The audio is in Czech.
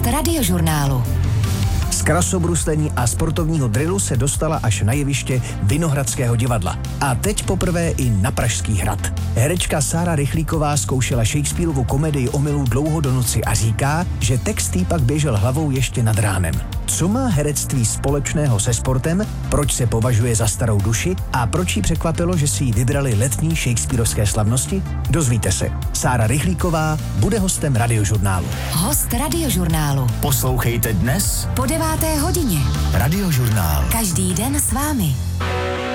Radiožurnálu. Z krasobruslení a sportovního drillu se dostala až na jeviště Vinohradského divadla. A teď poprvé i na Pražský hrad. Herečka Sára Rychlíková zkoušela Shakespearovu komedii Omylů dlouho do noci a říká, že text jí pak běžel hlavou ještě nad ránem. Co má herectví společného se sportem, proč se považuje za starou duši a proč jí překvapilo, že si ji vybrali letní shakespearovské slavnosti? Dozvíte se. Sára Rychlíková bude hostem Radiožurnálu. Host Radiožurnálu. Poslouchejte dnes Po 9. hodině. Radiožurnál. Každý den s vámi.